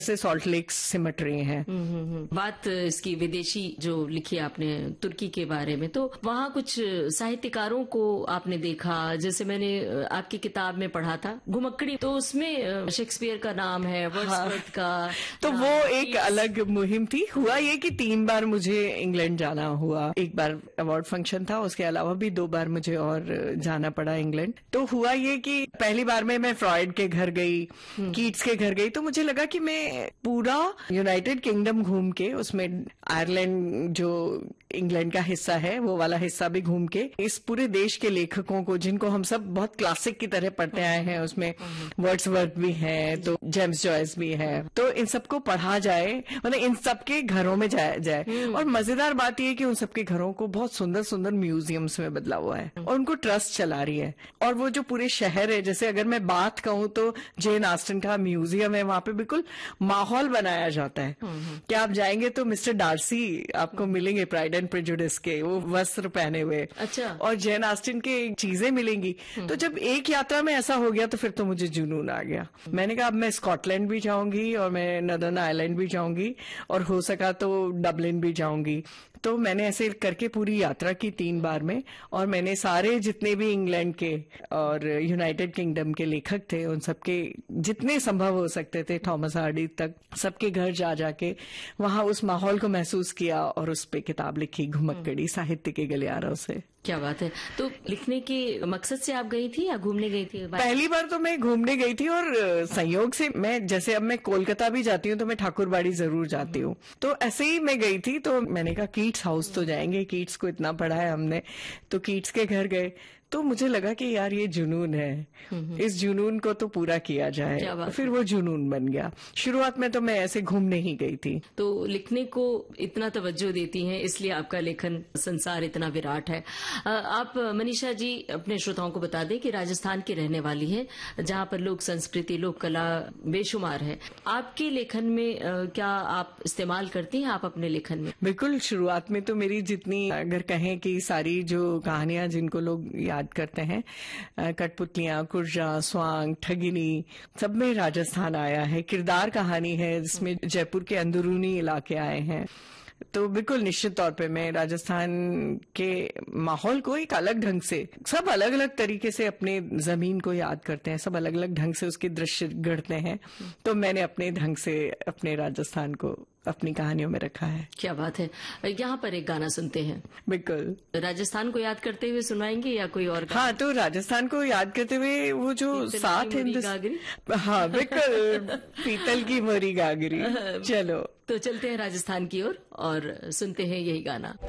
से salt lakes सिमट रही हैं। बात इसकी विदेशी जो लिखी आपने तुर्की के बारे में, तो वहाँ कुछ साहित्यकारों को आपने देखा, जैसे मैंने आपकी किताब में पढ़ा था घुमक्कड़ी, तो उसमें शेक्सपियर का नाम है, वर्ड्सवर्थ का। तो वो एक अलग मुहिम थी। हुआ ये कि 3 बार मुझे इंग्लैंड जाना हुआ। एक बार अवार्ड फंक्शन था, उसके अलावा भी 2 बार मुझे और जाना पड़ा इंग्लैंड। तो हुआ ये कि पहली बार में मैं फ्रॉइड के घर गई, कीट्स के घर गई, तो मुझे लगा कि मैं पूरा यूनाइटेड किंगडम घूम के, उसमें आयरलैंड जो इंग्लैंड का हिस्सा है वो वाला हिस्सा भी घूम के, इस पूरे देश के लेखकों को, जिनको हम सब बहुत क्लासिक की तरह पढ़ते आए हैं, उसमें वर्ड्सवर्थ भी है, तो जेम्स जॉयस भी है, तो इन सबको पढ़ा जाए, मतलब इन सबके घरों में जाया जाए। और मजेदार बात यह है कि उन सबके घरों को बहुत सुंदर सुंदर म्यूजियम्स में बदला हुआ है और उनको ट्रस्ट चला रही है। और वो जो पूरे शहर है, जैसे अगर मैं बात कहूं तो जेन ऑस्टन का म्यूजियम है, वहां पे बिल्कुल माहौल बनाया जाता है कि आप जाएंगे तो मिस्टर डार्सी आपको मिलेंगे, प्राइड एंड प्रेजुडिस के वो वस्त्र पहने हुए। अच्छा। और जेन ऑस्टन के चीजें मिलेंगी। तो जब एक यात्रा में ऐसा हो गया तो फिर तो मुझे जुनून आ गया। मैंने कहा अब मैं स्कॉटलैंड भी जाऊंगी और मैं नदर्न आयरलैंड भी जाऊंगी और हो सका तो डबलिन भी जाऊंगी। तो मैंने ऐसे करके पूरी यात्रा की 3 बार में, और मैंने सारे जितने भी इंग्लैंड के और यूनाइटेड किंगडम के लेखक थे उन सबके जितने संभव हो सकते थे, थॉमस हार्डी तक, सबके घर जा जाके वहां उस माहौल को महसूस किया और उस पे किताब लिखी, घुमक्कड़ी, साहित्य के गलियारों से। क्या बात है। तो लिखने के मकसद से आप गई थी या घूमने गई थी? पहली बार तो मैं घूमने गई थी, और संयोग से मैं, जैसे अब मैं कोलकाता भी जाती हूँ तो मैं ठाकुरबाड़ी जरूर जाती हूँ, तो ऐसे ही मैं गई थी। तो मैंने कहा कीट्स हाउस तो जाएंगे, कीट्स को इतना पढ़ा है हमने, तो कीट्स के घर गए। तो मुझे लगा कि यार ये जुनून है, इस जुनून को तो पूरा किया जाए। फिर वो जुनून बन गया। शुरुआत में तो मैं ऐसे घूमने ही गई थी। तो लिखने को इतना तवज्जो देती हैं, इसलिए आपका लेखन संसार इतना विराट है। आप मनीषा जी अपने श्रोताओं को बता दें कि राजस्थान की रहने वाली हैं, जहां पर लोक संस्कृति, लोक कला बेशुमार है। आपके लेखन में क्या आप इस्तेमाल करती हैं आप अपने लेखन में? बिल्कुल। शुरुआत में तो मेरी जितनी, अगर कहें कि सारी जो कहानियां जिनको लोग याद करते हैं, कठपुतलियां, कुर्जा, स्वांग, ठगिनी, सब में राजस्थान आया है। किरदार कहानी है जिसमें जयपुर के अंदरूनी इलाके आए हैं। तो बिल्कुल निश्चित तौर पे मैं राजस्थान के माहौल को एक अलग ढंग से, सब अलग अलग तरीके से अपने जमीन को याद करते हैं, सब अलग अलग ढंग से उसके दृश्य गढ़ते हैं। तो मैंने अपने ढंग से अपने राजस्थान को अपनी कहानियों में रखा है। क्या बात है। यहाँ पर एक गाना सुनते हैं। बिल्कुल। राजस्थान को याद करते हुए सुनाएंगे या कोई और गाना? हाँ, तो राजस्थान को याद करते हुए वो जो सात हिंदुस्तान, हाँ बिल्कुल, पीतल की मोरी गागरी। चलो तो चलते हैं राजस्थान की ओर और सुनते हैं यही गाना।